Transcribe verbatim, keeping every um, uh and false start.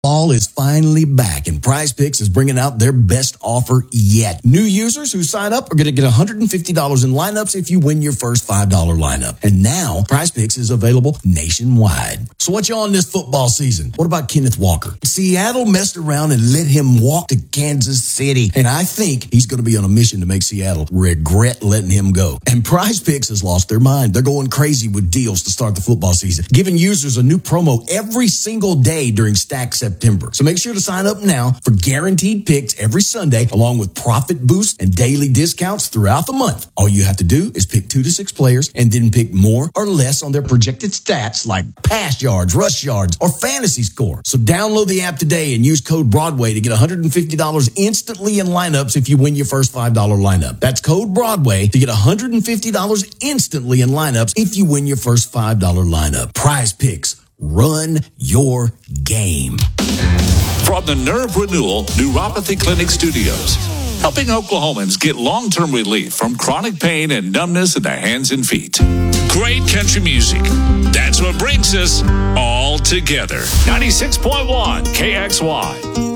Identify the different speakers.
Speaker 1: Fall is finally back, and Prize Picks is bringing out their best offer yet. New users who sign up are going to get one hundred fifty dollars in lineups if you win your first five dollar lineup. And now, Prize Picks is available nationwide. So what you on this football season? What about Kenneth Walker? Seattle messed around and let him walk to Kansas City, and I think he's going to be on a mission to make Seattle regret letting him go. And Prize Picks has lost their mind. They're going crazy with deals to start the football season, giving users a new promo every single day during Stack September. So make sure to sign up now for guaranteed picks every Sunday, along with profit boosts and daily discounts throughout the month. All you have to do is pick two to six players and then pick more or less on their projected stats like pass yards, rush yards, or fantasy score. So download the app today and use code Broadway to get one hundred fifty dollars instantly in lineups if you win your first five dollar lineup. That's code Broadway to get one hundred fifty dollars instantly in lineups if you win your first five dollar lineup. Prize Picks. Run your game.
Speaker 2: From the Nerve Renewal Neuropathy Clinic Studios, helping Oklahomans get long-term relief from chronic pain and numbness in the hands and feet. Great country music. That's what brings us all together. ninety-six point one K X Y.